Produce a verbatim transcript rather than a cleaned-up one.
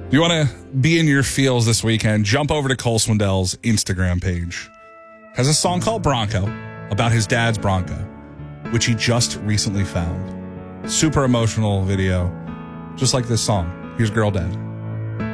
If you want to be in your feels this weekend, jump over to Cole Swindell's Instagram page. Has a song called Bronco about his dad's Bronco, which he just recently found. Super emotional video, just like this song. Here's Girl Dad.